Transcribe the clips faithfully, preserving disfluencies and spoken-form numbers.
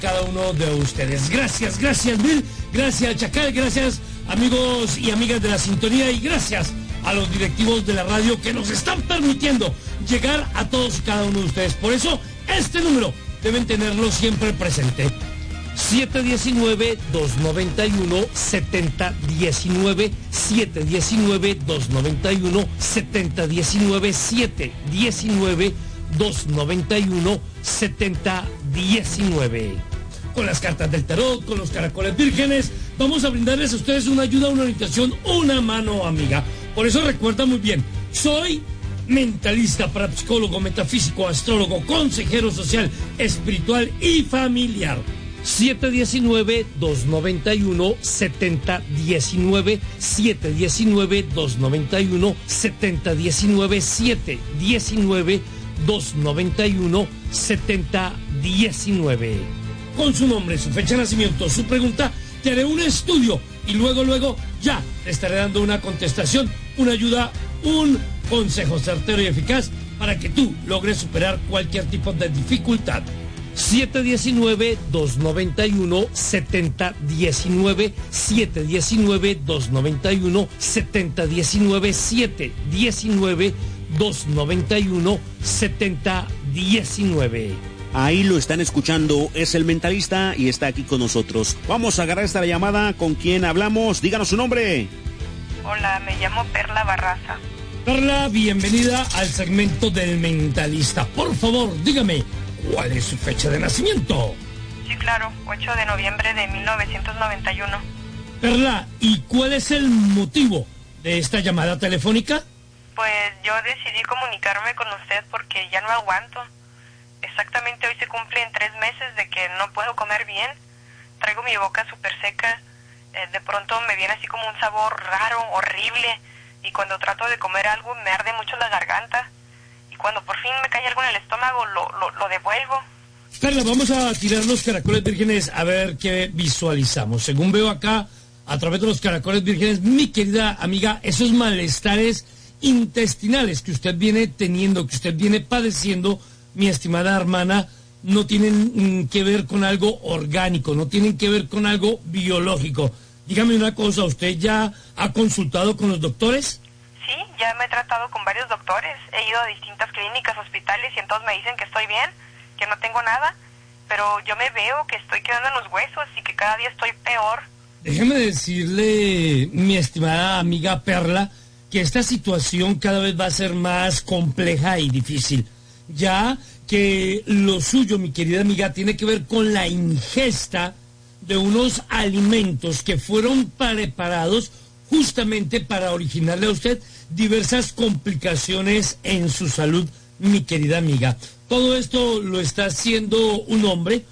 cada uno de ustedes. Gracias, gracias Bill, gracias Chacal, gracias amigos y amigas de la sintonía y gracias a los directivos de la radio que nos están permitiendo llegar a todos y cada uno de ustedes. Por eso, este número deben tenerlo siempre presente. siete uno nueve, dos nueve uno, siete cero uno nueve, siete uno nueve, dos nueve uno, siete cero uno nueve, siete uno nueve, dos nueve uno, siete cero uno nueve. Con las cartas del tarot, con los caracoles vírgenes, vamos a brindarles a ustedes una ayuda, una orientación, una mano amiga. Por eso recuerda muy bien, soy mentalista, parapsicólogo, metafísico, astrólogo, consejero social, espiritual y familiar. siete uno nueve, dos nueve uno, siete cero uno nueve, siete uno nueve, dos nueve uno, siete cero uno nueve, siete uno nueve, dos nueve uno, siete cero uno nueve. Con su nombre, su fecha de nacimiento, su pregunta, te haré un estudio y luego, luego, ya te estaré dando una contestación, una ayuda, un consejo certero y eficaz para que tú logres superar cualquier tipo de dificultad. siete uno nueve, dos nueve uno, siete cero uno nueve, siete uno nueve, dos nueve uno, siete cero uno nueve, siete uno nueve, dos nueve uno, siete cero uno nueve. Ahí lo están escuchando, es el mentalista y está aquí con nosotros. Vamos a agarrar esta llamada. ¿Con quién hablamos? Díganos su nombre. Hola, me llamo Perla Barraza. Perla, bienvenida al segmento del mentalista. Por favor, dígame, ¿cuál es su fecha de nacimiento? Sí, claro, ocho de noviembre de mil novecientos noventa y uno. Perla, ¿y cuál es el motivo de esta llamada telefónica? Pues yo decidí comunicarme con usted porque ya no aguanto. Exactamente hoy se cumplen tres meses de que no puedo comer bien. Traigo mi boca súper seca. Eh, de pronto me viene así como un sabor raro, horrible. Y cuando trato de comer algo me arde mucho la garganta. Y cuando por fin me cae algo en el estómago, lo, lo, lo devuelvo. Perla, vamos a tirar los caracoles vírgenes a ver qué visualizamos. Según veo acá, a través de los caracoles vírgenes, mi querida amiga, esos malestares intestinales que usted viene teniendo, que usted viene padeciendo, mi estimada hermana, no tienen mm, que ver con algo orgánico, no tienen que ver con algo biológico. Dígame una cosa, ¿usted ya ha consultado con los doctores? Sí, ya me he tratado con varios doctores. He ido a distintas clínicas, hospitales y en todos me dicen que estoy bien, que no tengo nada. Pero yo me veo que estoy quedando en los huesos y que cada día estoy peor. Déjeme decirle, mi estimada amiga Perla, que esta situación cada vez va a ser más compleja y difícil. Ya que lo suyo, mi querida amiga, tiene que ver con la ingesta de unos alimentos que fueron preparados justamente para originarle a usted diversas complicaciones en su salud, mi querida amiga. Todo esto lo está haciendo un hombre,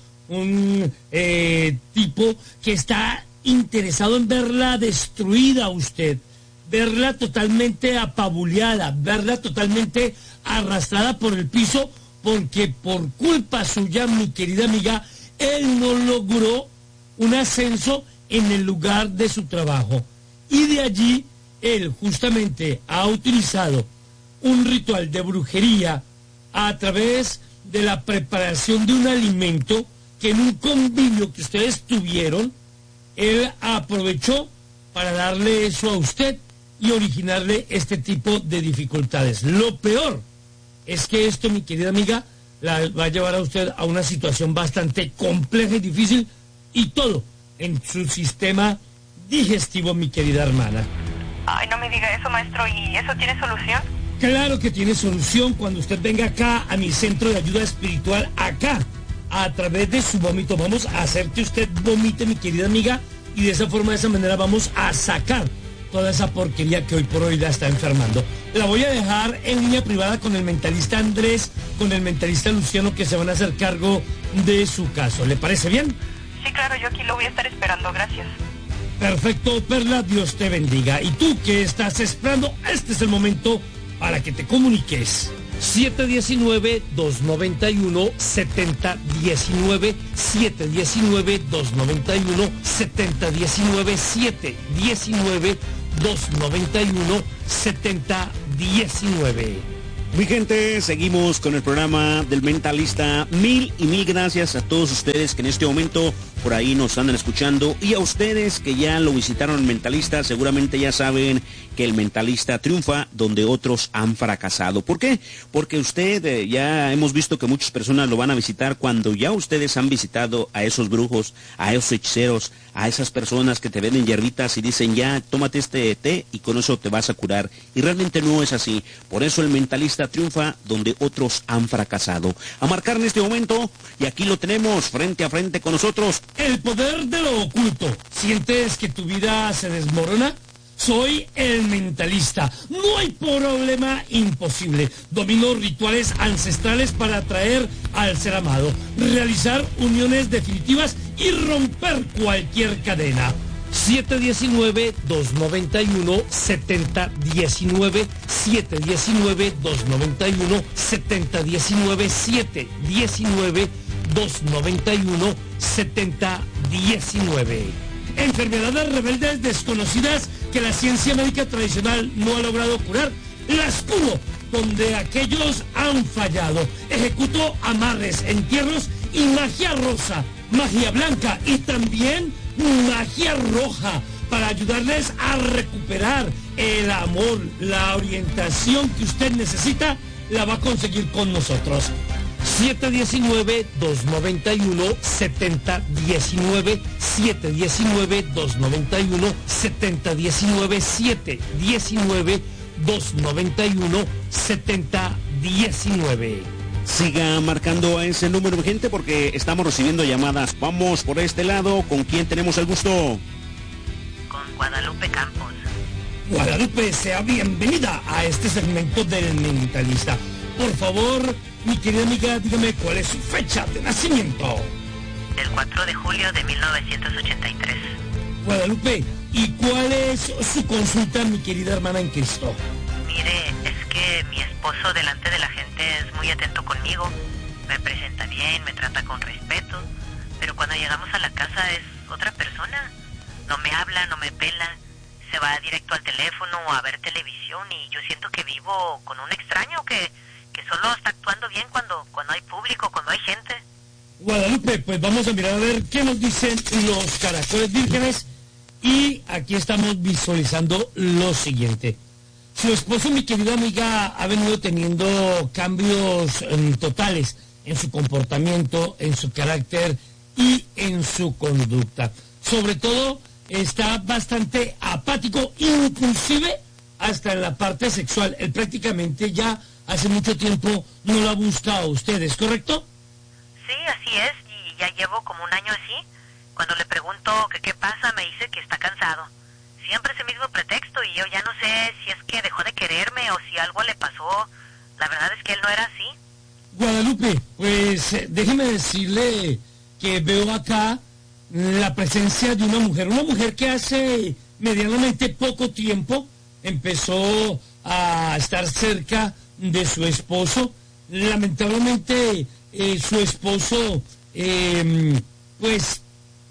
un eh, tipo que está interesado en verla destruida a usted, verla totalmente apabuleada, verla totalmente arrastrada por el piso, porque por culpa suya, mi querida amiga, él no logró un ascenso en el lugar de su trabajo. Y de allí, él justamente ha utilizado un ritual de brujería a través de la preparación de un alimento que en un convivio que ustedes tuvieron, él aprovechó para darle eso a usted y originarle este tipo de dificultades. Lo peor es que esto, mi querida amiga, la va a llevar a usted a una situación bastante compleja y difícil, y todo en su sistema digestivo, mi querida hermana. Ay, no me diga eso, maestro. ¿Y eso tiene solución? Claro que tiene solución cuando usted venga acá a mi centro de ayuda espiritual, acá, a través de su vómito. Vamos a hacer que usted vomite, mi querida amiga, y de esa forma, de esa manera, vamos a sacar toda esa porquería que hoy por hoy la está enfermando. La voy a dejar en línea privada con el mentalista Andrés, con el mentalista Luciano, que se van a hacer cargo de su caso. ¿Le parece bien? Sí, claro, yo aquí lo voy a estar esperando. Gracias. Perfecto, Perla, Dios te bendiga. Y tú que estás esperando, este es el momento para que te comuniques. siete uno nueve, dos nueve uno, siete cero uno nueve, siete uno nueve, dos nueve uno, siete cero uno nueve, siete uno nueve, dos nueve uno, siete cero uno nueve. Mi gente, seguimos con el programa del Mentalista. Mil y mil gracias a todos ustedes que en este momento por ahí nos andan escuchando, y a ustedes que ya lo visitaron el Mentalista. Seguramente ya saben que el Mentalista triunfa donde otros han fracasado. ¿Por qué? Porque usted, eh, ya hemos visto que muchas personas lo van a visitar cuando ya ustedes han visitado a esos brujos, a esos hechiceros, a esas personas que te venden hierbitas y dicen, ya, tómate este té y con eso te vas a curar. Y realmente no es así. Por eso el Mentalista triunfa donde otros han fracasado. A marcar en este momento, y aquí lo tenemos frente a frente con nosotros. El poder de lo oculto. ¿Sientes que tu vida se desmorona? Soy el Mentalista. No hay problema imposible. Domino rituales ancestrales para atraer al ser amado, realizar uniones definitivas y romper cualquier cadena. siete uno nueve, dos nueve uno, siete cero uno nueve, siete uno nueve, dos nueve uno, siete cero uno nueve, siete uno nueve, dos nueve uno, siete cero uno nueve. Enfermedades rebeldes desconocidas que la ciencia médica tradicional no ha logrado curar, las curo donde aquellos han fallado. Ejecuto amarres, entierros y magia rosa, magia blanca y también magia roja para ayudarles a recuperar el amor. La orientación que usted necesita la va a conseguir con nosotros. siete uno nueve, dos nueve uno, siete cero uno nueve, siete uno nueve, dos nueve uno, siete cero uno nueve, siete uno nueve, dos nueve uno, siete cero uno nueve. Siga marcando a ese número, mi gente, porque estamos recibiendo llamadas. Vamos por este lado. ¿Con quién tenemos el gusto? Con Guadalupe Campos. Guadalupe, sea bienvenida a este segmento del Mentalista. Por favor, mi querida amiga, dígame cuál es su fecha de nacimiento. El cuatro de julio de mil novecientos ochenta y tres. Guadalupe, ¿y cuál es su consulta, mi querida hermana en Cristo? Mire, es que mi esposo delante de la gente es muy atento conmigo. Me presenta bien, me trata con respeto. Pero cuando llegamos a la casa es otra persona. No me habla, no me pela. Se va directo al teléfono o a ver televisión y yo siento que vivo con un extraño que... que solo está actuando bien cuando, cuando hay público, cuando hay gente. Guadalupe, pues vamos a mirar a ver qué nos dicen los caracoles vírgenes. Y aquí estamos visualizando lo siguiente. Su esposo, mi querida amiga, ha venido teniendo cambios um, totales en su comportamiento, en su carácter y en su conducta. Sobre todo, está bastante apático, inclusive hasta en la parte sexual. Él prácticamente ya hace mucho tiempo no la busca a ustedes, ¿correcto? Sí, así es, y ya llevo como un año así. Cuando le pregunto que qué pasa, me dice que está cansado. Siempre ese mismo pretexto y yo ya no sé si es que dejó de quererme o si algo le pasó. La verdad es que él no era así. Guadalupe, pues eh, déjeme decirle que veo acá la presencia de una mujer, una mujer que hace medianamente poco tiempo empezó a estar cerca de su esposo. Lamentablemente eh, su esposo eh, pues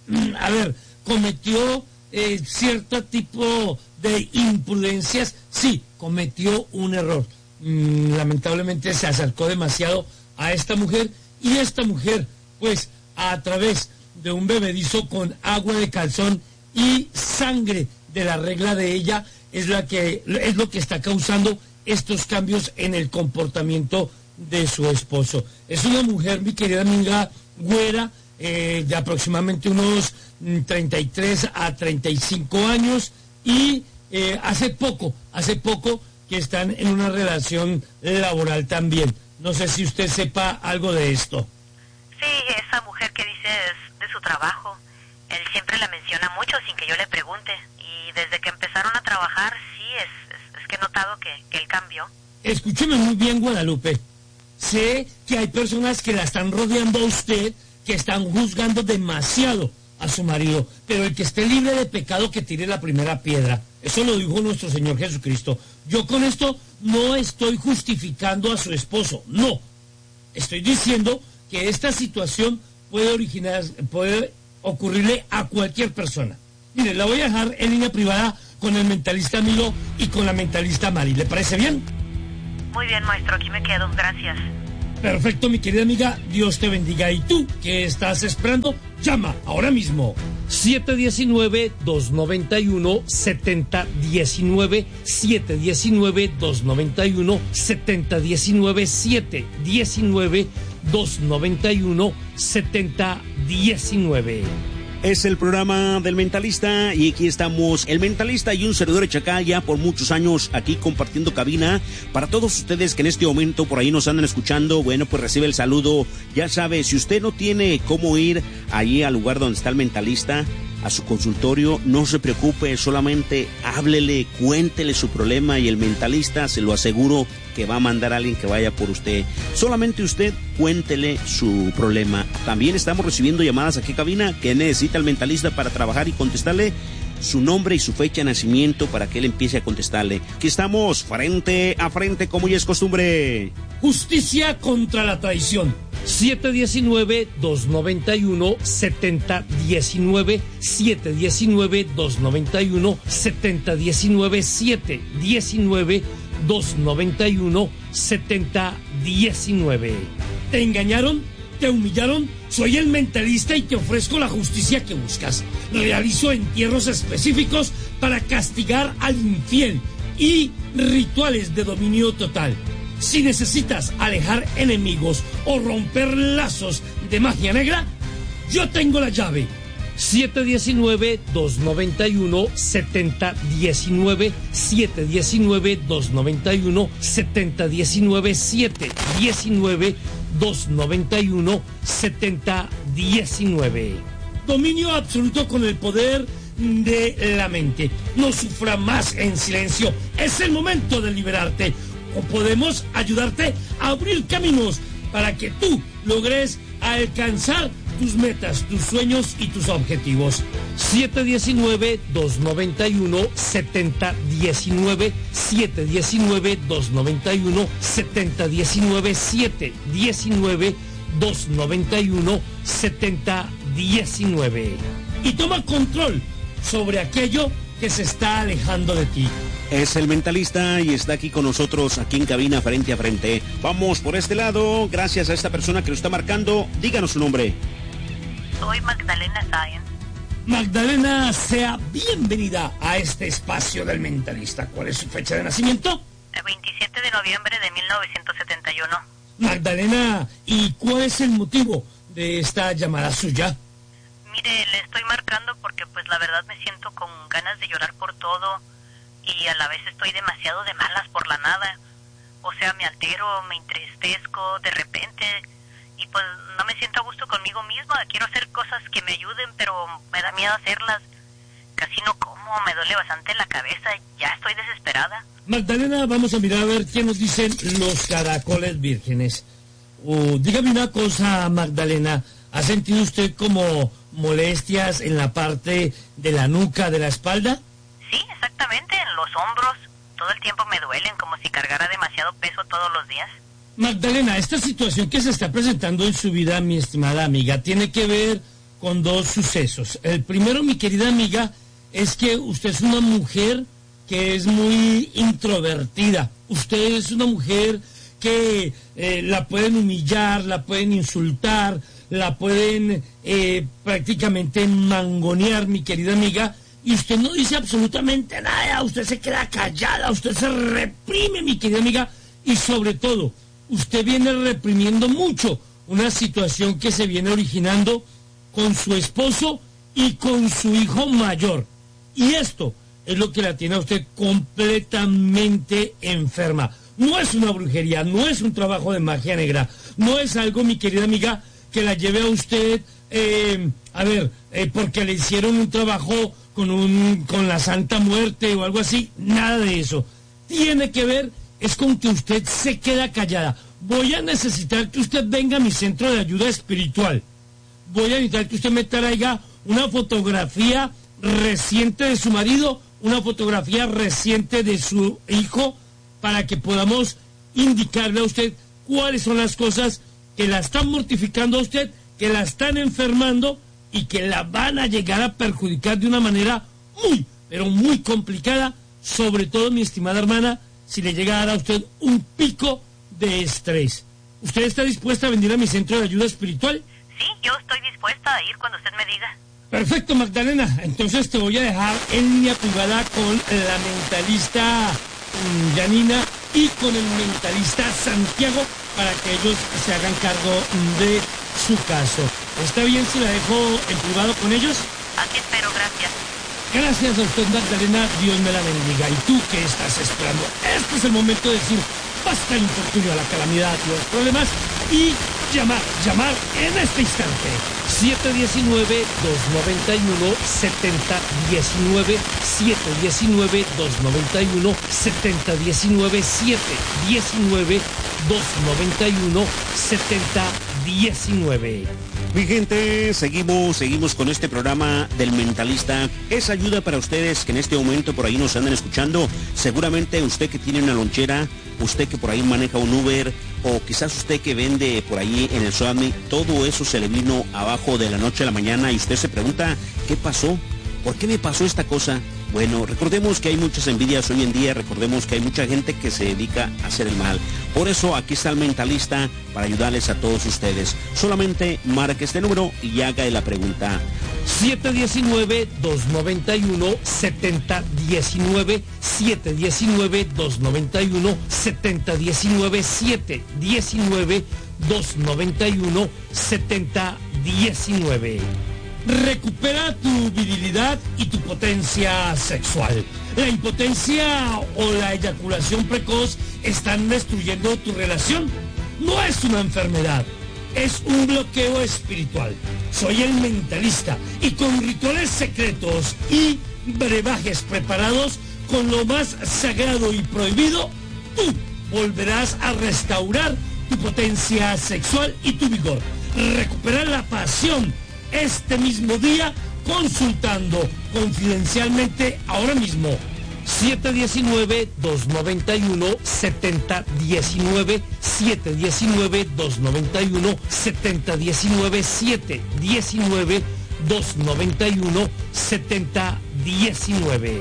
a ver cometió eh, cierto tipo de imprudencias. Sí, cometió un error. mm, lamentablemente se acercó demasiado a esta mujer y esta mujer pues a través de un bebedizo con agua de calzón y sangre de la regla de ella es la que es lo que está causando estos cambios en el comportamiento de su esposo. Es una mujer, mi querida amiga, güera, eh, de aproximadamente unos treinta y tres a treinta y cinco años y eh, hace poco, hace poco que están en una relación laboral también. No sé si usted sepa algo de esto. Sí, esa mujer que dice es de su trabajo. Él siempre la menciona mucho sin que yo le pregunte. Y desde que empezaron a trabajar, sí, es, es, es que he notado que, que él cambió. Escúcheme muy bien, Guadalupe. Sé que hay personas que la están rodeando a usted, que están juzgando demasiado a su marido, pero el que esté libre de pecado que tire la primera piedra. Eso lo dijo nuestro Señor Jesucristo. Yo con esto no estoy justificando a su esposo, no. Estoy diciendo que esta situación puede originar, puede ocurrirle a cualquier persona. Mire, la voy a dejar en línea privada con el mentalista Milo y con la mentalista Mari. ¿Le parece bien? Muy bien, maestro, aquí me quedo, gracias. Perfecto, mi querida amiga, Dios te bendiga. ¿Y tú qué estás esperando? Llama ahora mismo. siete uno nueve, dos nueve uno, siete cero uno nueve, siete uno nueve, dos nueve uno, siete cero uno nueve, siete uno nueve, dos nueve uno, siete cero uno nueve. Es el programa del Mentalista y aquí estamos, el Mentalista y un servidor de Chacal, ya por muchos años aquí compartiendo cabina. Para todos ustedes que en este momento por ahí nos andan escuchando, bueno, pues recibe el saludo. Ya sabe, si usted no tiene cómo ir allí al lugar donde está el Mentalista, a su consultorio, no se preocupe, solamente háblele, cuéntele su problema y el Mentalista, se lo aseguro, que va a mandar a alguien que vaya por usted. Solamente usted cuéntele su problema. También estamos recibiendo llamadas aquí a cabina. ¿Qué necesita el Mentalista para trabajar y contestarle? Su nombre y su fecha de nacimiento para que él empiece a contestarle. Aquí estamos, frente a frente, como ya es costumbre. Justicia contra la traición. siete uno nueve, dos nueve uno, siete cero uno nueve, siete uno nueve, dos nueve uno, siete cero uno nueve, siete uno nueve, dos nueve uno, siete cero uno nueve. ¿Te engañaron? ¿Te humillaron? Soy el Mentalista y te ofrezco la justicia que buscas. Realizo entierros específicos para castigar al infiel y rituales de dominio total. Si necesitas alejar enemigos o romper lazos de magia negra, yo tengo la llave. siete uno nueve, dos nueve uno, siete cero uno nueve, siete uno nueve, dos nueve uno, siete cero uno nueve, siete uno nueve, dos nueve uno, siete cero uno nueve. Dominio absoluto con el poder de la mente. No sufra más en silencio. Es el momento de liberarte. O podemos ayudarte a abrir caminos para que tú logres alcanzar tus metas, tus sueños y tus objetivos. siete uno nueve, dos nueve uno, siete cero uno nueve, siete uno nueve, dos nueve uno, siete cero uno nueve, siete uno nueve, dos nueve uno, siete cero uno nueve. Y toma control sobre aquello que se está alejando de ti. Es el Mentalista y está aquí con nosotros, aquí en cabina, frente a frente. Vamos por este lado, gracias a esta persona que lo está marcando. Díganos su nombre. Soy Magdalena Sáenz. Magdalena, sea bienvenida a este espacio del Mentalista. ¿Cuál es su fecha de nacimiento? El veintisiete de noviembre de mil novecientos setenta y uno. Magdalena, ¿y cuál es el motivo de esta llamada suya? Mire, le estoy marcando porque pues la verdad me siento con ganas de llorar por todo y a la vez estoy demasiado de malas por la nada. O sea, me altero, me entristezco de repente y pues no me siento a gusto conmigo misma. Quiero hacer cosas que me ayuden, pero me da miedo hacerlas. Casi no como, me duele bastante la cabeza, ya estoy desesperada. Magdalena, vamos a mirar a ver qué nos dicen los caracoles vírgenes. Uh, dígame una cosa, Magdalena, ¿ha sentido usted como molestias en la parte de la nuca, de la espalda? Sí, exactamente, en los hombros. Todo el tiempo me duelen, como si cargara demasiado peso todos los días. Magdalena, esta situación que se está presentando en su vida, mi estimada amiga, tiene que ver con dos sucesos. El primero, mi querida amiga, es que usted es una mujer que es muy introvertida. Usted es una mujer que eh, la pueden humillar, la pueden insultar, la pueden eh, prácticamente mangonear, mi querida amiga, y usted no dice absolutamente nada, usted se queda callada, usted se reprime, mi querida amiga, y sobre todo, usted viene reprimiendo mucho una situación que se viene originando con su esposo y con su hijo mayor. Y esto es lo que la tiene a usted completamente enferma. No es una brujería, no es un trabajo de magia negra, no es algo, mi querida amiga, que la lleve a usted, eh, a ver, eh, porque le hicieron un trabajo con, un, con la Santa Muerte o algo así, nada de eso. Tiene que ver, es con que usted se queda callada. Voy a necesitar que usted venga a mi centro de ayuda espiritual. Voy a necesitar que usted me traiga una fotografía reciente de su marido, una fotografía reciente de su hijo, para que podamos indicarle a usted cuáles son las cosas que la están mortificando a usted, que la están enfermando y que la van a llegar a perjudicar de una manera muy, pero muy complicada, sobre todo, mi estimada hermana, si le llega a dar a usted un pico de estrés. ¿Usted está dispuesta a venir a mi centro de ayuda espiritual? Sí, yo estoy dispuesta a ir cuando usted me diga. Perfecto, Magdalena. Entonces te voy a dejar en línea privada con la mentalista um, Janina y con el mentalista Santiago para que ellos se hagan cargo de su caso. ¿Está bien si la dejo en privado con ellos? Aquí espero, gracias. Gracias a usted, Magdalena. Dios me la bendiga. ¿Y tú qué estás esperando? Este es el momento de decir basta el infortunio, a la calamidad y los problemas y llamar, llamar en este instante. siete uno nueve, dos nueve uno, siete cero uno nueve, siete uno nueve, dos nueve uno, siete cero uno nueve, siete uno nueve, dos nueve uno, siete uno nueve. Mi gente, seguimos, seguimos con este programa del Mentalista. Es ayuda para ustedes que en este momento por ahí nos andan escuchando. Seguramente usted que tiene una lonchera, usted que por ahí maneja un Uber, o quizás usted que vende por ahí en el Soami, todo eso se le vino abajo de la noche a la mañana y usted se pregunta, ¿qué pasó? ¿Por qué me pasó esta cosa? Bueno, recordemos que hay muchas envidias hoy en día, recordemos que hay mucha gente que se dedica a hacer el mal. Por eso aquí está el Mentalista para ayudarles a todos ustedes. Solamente marque este número y haga la pregunta. siete uno nueve, dos nueve uno, siete cero uno nueve, siete uno nueve, dos nueve uno, siete uno nueve, siete uno nueve, dos nueve uno, siete uno nueve. Recupera tu virilidad y tu potencia sexual. La impotencia o la eyaculación precoz están destruyendo tu relación. No es una enfermedad, es un bloqueo espiritual. Soy el Mentalista y con rituales secretos y brebajes preparados con lo más sagrado y prohibido, tú volverás a restaurar tu potencia sexual y tu vigor. Recuperar la pasión este mismo día consultando confidencialmente ahora mismo. siete uno nueve, dos nueve uno, siete cero uno nueve, siete uno nueve, dos nueve uno, siete uno nueve, siete uno nueve, dos nueve uno, siete uno nueve.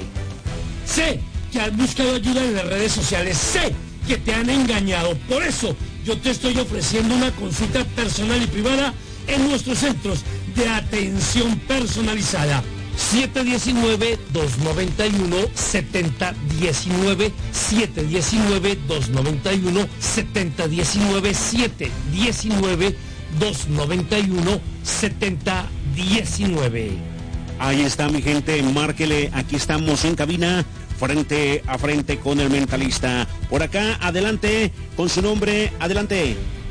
Sé que has buscado ayuda en las redes sociales, sé que te han engañado, por eso yo te estoy ofreciendo una consulta personal y privada en nuestros centros de atención personalizada. siete uno nueve, dos nueve uno, siete uno nueve, siete uno nueve, dos nueve uno, siete uno nueve, siete uno nueve, dos nueve uno, siete uno nueve. Ahí está mi gente, márquele, aquí estamos en cabina, frente a frente con el Mentalista. Por acá, adelante, con su nombre, adelante.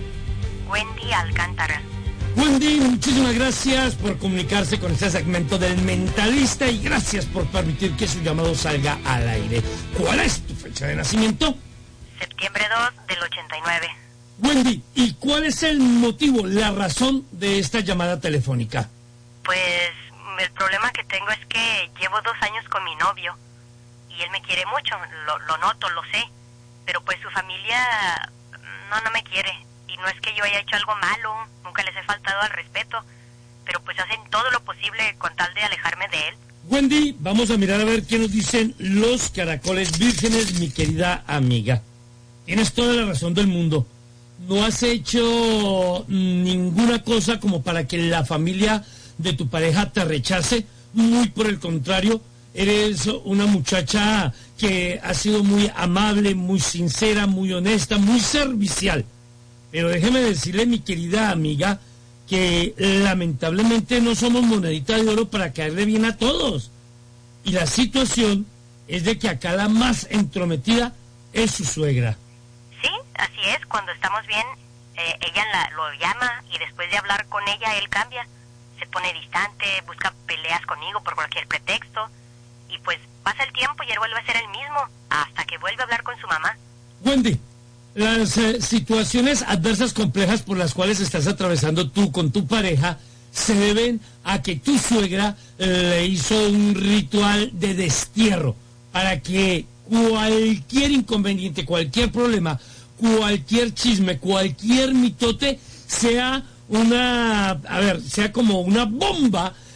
Wendy Alcántara. Wendy, muchísimas gracias por comunicarse con este segmento del Mentalista y gracias por permitir que su llamado salga al aire. ¿Cuál es tu fecha de nacimiento? Septiembre dos del ochenta y nueve. Wendy, ¿y cuál es el motivo, la razón de esta llamada telefónica? Pues el problema que tengo es que llevo dos años con mi novio y él me quiere mucho, lo, lo noto, lo sé, pero pues su familia no, no me quiere. Y no es que yo haya hecho algo malo, nunca les he faltado al respeto, pero pues hacen todo lo posible con tal de alejarme de él. Wendy, vamos a mirar a ver qué nos dicen los caracoles vírgenes, mi querida amiga. Tienes toda la razón del mundo. No has hecho ninguna cosa como para que la familia de tu pareja te rechace, muy por el contrario, eres una muchacha que ha sido muy amable, muy sincera, muy honesta, muy servicial. Pero déjeme decirle, mi querida amiga, que lamentablemente no somos monedita de oro para caerle bien a todos. Y la situación es de que acá la más entrometida es su suegra. Sí, así es, cuando estamos bien, eh, ella la, lo llama y después de hablar con ella, él cambia. Se pone distante, busca peleas conmigo por cualquier pretexto. Y pues pasa el tiempo y él vuelve a ser el mismo, hasta que vuelve a hablar con su mamá. Wendy, las eh, situaciones adversas complejas por las cuales estás atravesando tú con tu pareja se deben a que tu suegra eh, le hizo un ritual de destierro para que cualquier inconveniente, cualquier problema, cualquier chisme, cualquier mitote sea una, a ver, sea como una bomba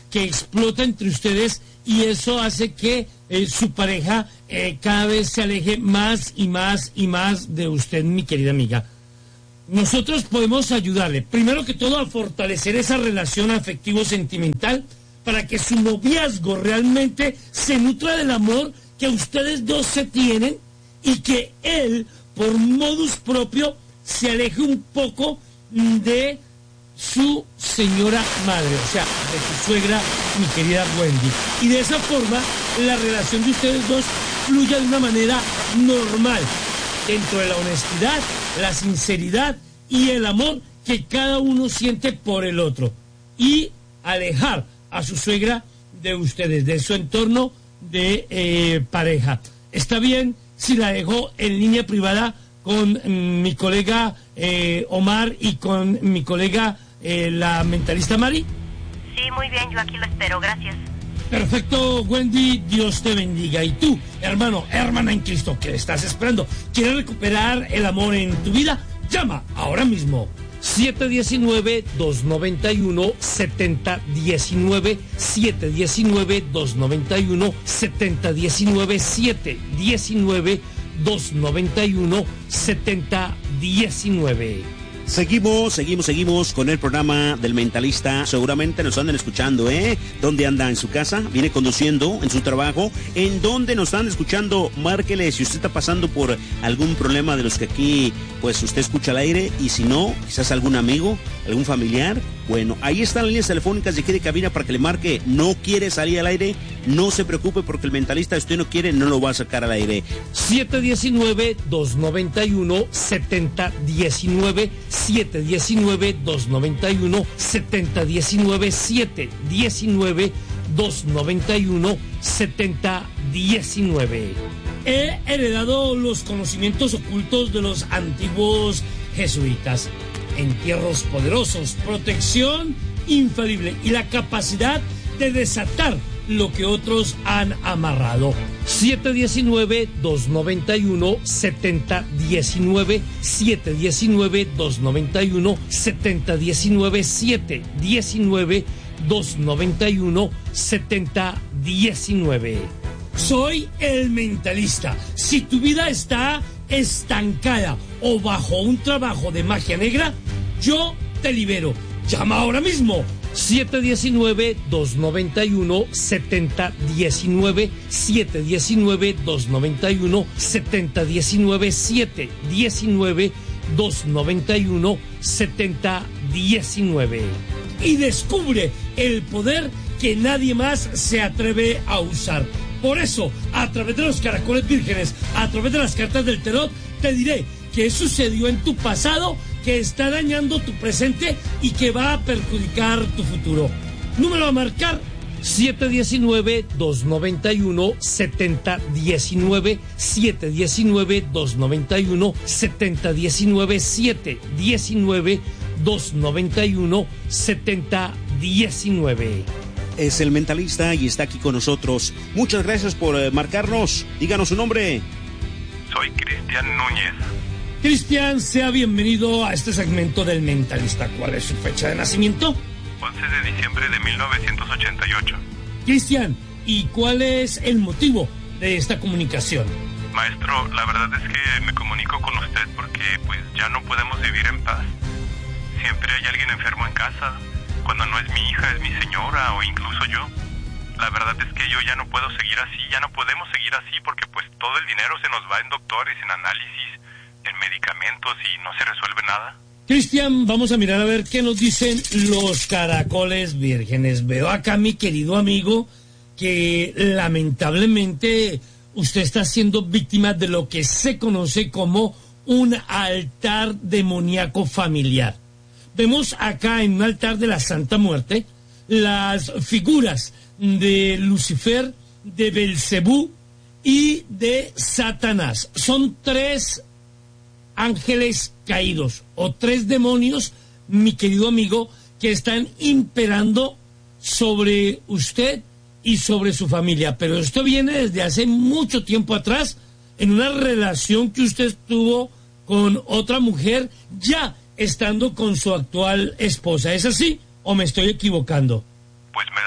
que explota entre ustedes y eso hace que eh, su pareja eh, cada vez se aleje más y más y más de usted, mi querida amiga. Nosotros podemos ayudarle, primero que todo, a fortalecer esa relación afectivo-sentimental para que su noviazgo realmente se nutra del amor que ustedes dos se tienen y que él, por modus propio, se aleje un poco de su señora madre, o sea, de su suegra, mi querida Wendy. Y de esa forma, la relación de ustedes dos fluya de una manera normal, dentro de la honestidad, la sinceridad y el amor que cada uno siente por el otro. Y alejar a su suegra de ustedes, de su entorno de eh, pareja. ¿Está bien si la dejo en línea privada con mm, mi colega eh, Omar y con mi colega eh, la mentalista Mari? Sí, muy bien, yo aquí lo espero, gracias. Perfecto, Wendy, Dios te bendiga. Y tú, hermano, hermana en Cristo, ¿qué estás esperando? ¿Quieres recuperar el amor en tu vida? Llama ahora mismo. siete uno nueve, dos nueve uno, siete cero uno nueve, siete uno nueve, dos nueve uno, siete uno nueve, siete uno nueve, dos nueve uno, siete uno nueve. Seguimos, seguimos, seguimos con el programa del Mentalista. Seguramente nos andan escuchando, ¿eh? ¿Dónde anda? ¿En su casa? ¿Viene conduciendo? ¿En su trabajo? ¿En dónde nos están escuchando? Márquele si usted está pasando por algún problema de los que aquí, pues, usted escucha al aire. Y si no, quizás algún amigo, algún familiar. Bueno, ahí están las líneas telefónicas de aquí de cabina para que le marque. No quiere salir al aire, no se preocupe porque el Mentalista, si usted no quiere, no lo va a sacar al aire. siete uno nueve, dos nueve uno, siete uno nueve, siete uno nueve, dos nueve uno, siete uno nueve, siete uno nueve, dos nueve uno, siete uno nueve. He heredado los conocimientos ocultos de los antiguos jesuitas. Entierros poderosos, protección infalible y la capacidad de desatar lo que otros han amarrado. siete uno nueve, dos nueve uno, siete uno nueve, siete uno nueve, dos nueve uno, siete uno nueve, siete uno nueve, dos nueve uno, siete uno nueve. Soy el Mentalista. Si tu vida está estancada o bajo un trabajo de magia negra, yo te libero. Llama ahora mismo. siete uno nueve, dos nueve uno, siete uno nueve, siete uno nueve, dos nueve uno, siete uno nueve, siete uno nueve, dos nueve uno, siete uno nueve. Y descubre el poder que nadie más se atreve a usar. Por eso, a través de los caracoles vírgenes, a través de las cartas del tarot, te diré qué sucedió en tu pasado, que está dañando tu presente y que va a perjudicar tu futuro. Número a marcar: siete uno nueve, dos nueve uno, siete uno nueve, siete uno nueve, dos nueve uno, siete uno nueve, siete uno nueve, dos nueve uno, siete uno nueve. Es el Mentalista y está aquí con nosotros. Muchas gracias por eh, marcarnos. Díganos su nombre. Soy Cristian Núñez. Cristian, sea bienvenido a este segmento del Mentalista. ¿Cuál es su fecha de nacimiento? once de diciembre de mil novecientos ochenta y ocho. Cristian, ¿y cuál es el motivo de esta comunicación? Maestro, la verdad es que me comunico con usted porque pues ya no podemos vivir en paz. Siempre hay alguien enfermo en casa. Cuando no es mi hija, es mi señora o incluso yo. La verdad es que yo ya no puedo seguir así, ya no podemos seguir así porque pues todo el dinero se nos va en doctores, en análisis, en medicamentos y no se resuelve nada. Cristian, vamos a mirar a ver qué nos dicen los caracoles vírgenes. Veo acá, mi querido amigo, que lamentablemente usted está siendo víctima de lo que se conoce como un altar demoníaco familiar. Vemos acá en un altar de la Santa Muerte las figuras de Lucifer, de Belcebú y de Satanás. Son tres ángeles caídos o tres demonios, mi querido amigo, que están imperando sobre usted y sobre su familia. Pero esto viene desde hace mucho tiempo atrás, en una relación que usted tuvo con otra mujer, ya estando con su actual esposa. ¿Es así o me estoy equivocando? Pues me dará vergüenza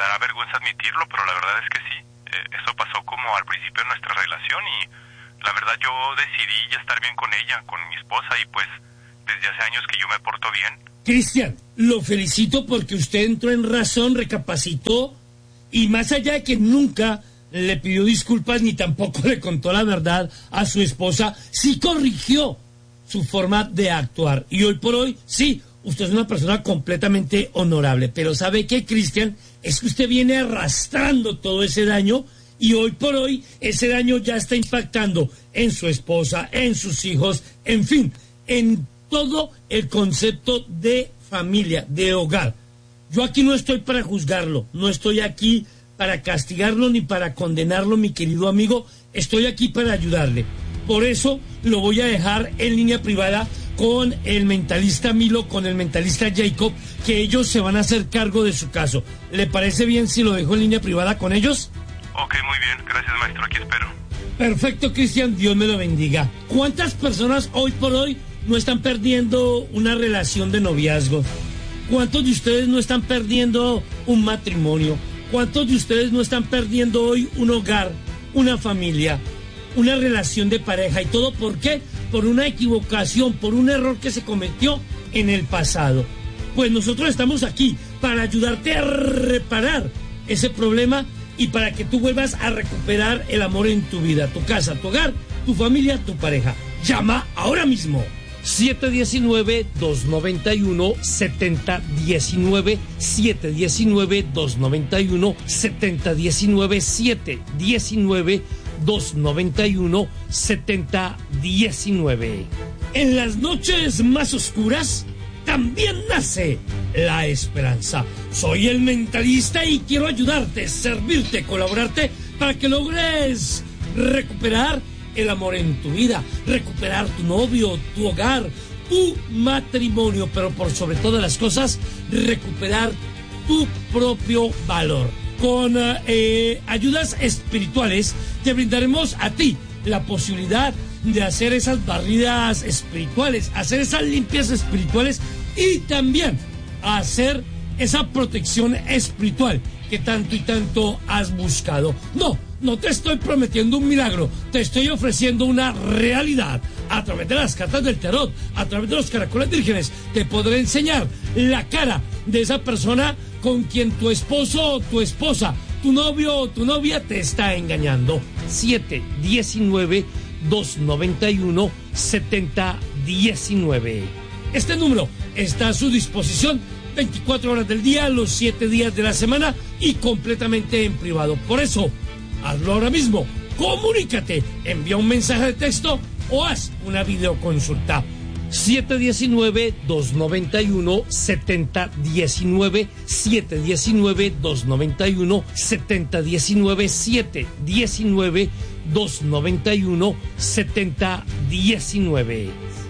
vergüenza admitirlo, pero la verdad es que sí. Eh, eso pasó como al principio de nuestra relación y la verdad yo decidí ya estar bien con ella, con mi esposa, y pues desde hace años que yo me porto bien. Cristian, lo felicito porque usted entró en razón, recapacitó y más allá de que nunca le pidió disculpas ni tampoco le contó la verdad a su esposa, sí corrigió su forma de actuar. Y hoy por hoy, sí, usted es una persona completamente honorable. Pero ¿sabe qué, Cristian? Es que usted viene arrastrando todo ese daño y hoy por hoy ese daño ya está impactando en su esposa, en sus hijos, en fin, en todo el concepto de familia, de hogar. Yo aquí no estoy para juzgarlo, no estoy aquí para castigarlo ni para condenarlo, mi querido amigo, estoy aquí para ayudarle. Por eso lo voy a dejar en línea privada con el mentalista Milo, con el mentalista Jacob, que ellos se van a hacer cargo de su caso. ¿Le parece bien si lo dejo en línea privada con ellos? Ok, muy bien, gracias maestro, aquí espero. Perfecto, Cristian, Dios me lo bendiga. ¿Cuántas personas hoy por hoy no están perdiendo una relación de noviazgo? ¿Cuántos de ustedes no están perdiendo un matrimonio? ¿Cuántos de ustedes no están perdiendo hoy un hogar, una familia, una relación de pareja? ¿Y todo por qué? Por una equivocación, por un error que se cometió en el pasado. Pues nosotros estamos aquí para ayudarte a reparar ese problema y para que tú vuelvas a recuperar el amor en tu vida, tu casa, tu hogar, tu familia, tu pareja. Llama ahora mismo. siete uno nueve, dos nueve uno, siete cero uno nueve, siete uno nueve, dos nueve uno, siete cero uno nueve, siete uno nueve, dos nueve uno, siete cero uno nueve. En las noches más oscuras también nace la esperanza. Soy el mentalista y quiero ayudarte, servirte, colaborarte para que logres recuperar el amor en tu vida, recuperar tu novio, tu hogar, tu matrimonio, pero por sobre todas las cosas, recuperar tu propio valor. Con eh, ayudas espirituales te brindaremos a ti la posibilidad de hacer esas barridas espirituales, hacer esas limpias espirituales y también hacer esa protección espiritual que tanto y tanto has buscado. No, no te estoy prometiendo un milagro, te estoy ofreciendo una realidad. A través de las cartas del tarot, a través de los caracoles vírgenes, te podré enseñar la cara de esa persona con quien tu esposo o tu esposa, tu novio o tu novia te está engañando. siete uno nueve, dos nueve uno, siete cero uno nueve. Este número está a su disposición veinticuatro horas del día, los siete días de la semana y completamente en privado. Por eso, hazlo ahora mismo. Comunícate, envía un mensaje de texto o haz una videoconsulta. siete uno nueve, dos nueve uno, siete cero uno nueve, siete uno nueve, dos nueve uno, siete cero uno nueve, siete uno nueve, dos nueve uno, siete cero uno nueve.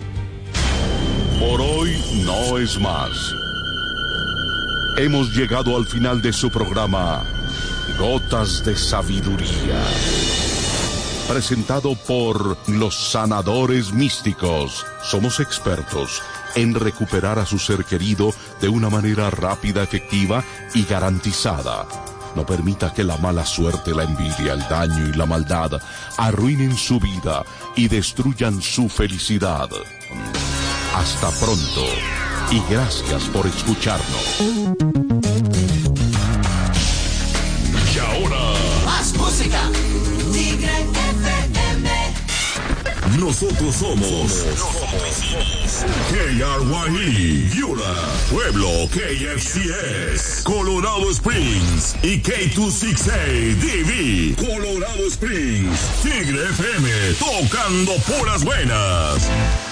Por hoy no es más. Hemos llegado al final de su programa Gotas de Sabiduría, presentado por los sanadores místicos. Somos expertos en recuperar a su ser querido de una manera rápida, efectiva y garantizada. No permita que la mala suerte, la envidia, el daño y la maldad arruinen su vida y destruyan su felicidad. Hasta pronto y gracias por escucharnos. Y ahora, más música. Tigre F M. Nosotros somos K R Y E, Yura, Pueblo, K F C S, Colorado Springs y K dos sesenta y seis D V, Colorado Springs. Tigre F M, tocando puras buenas.